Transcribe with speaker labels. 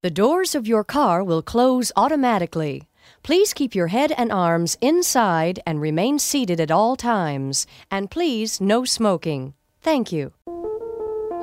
Speaker 1: The doors of your car will close automatically. Please keep your head and arms inside and remain seated at all times. And please, no smoking. Thank you.